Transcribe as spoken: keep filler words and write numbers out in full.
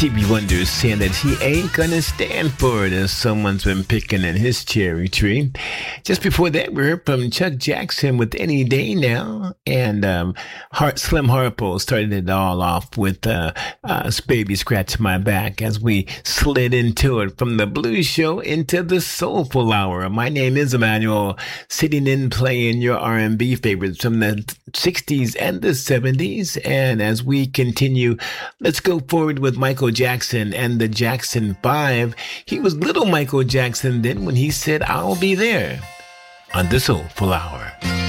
Stevie Wonder saying that he ain't gonna stand for it as someone's been picking in his cherry tree. Just before that, we heard from Chuck Jackson with Any Day Now, and um, Hart, Slim Harpo started it all off with uh, uh, Baby Scratch My Back as we slid into it from the blues show into the soulful hour. My name is Emmanuel, sitting in playing your R and B favorites from the sixties and the seventies. And as we continue, let's go forward with Michael Jackson and the Jackson Five. He was little Michael Jackson then when he said, I'll be there on the Soulful Hour.